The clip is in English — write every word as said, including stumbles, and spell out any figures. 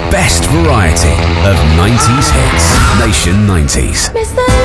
best variety of nineties hits. Nation nineties. Miss the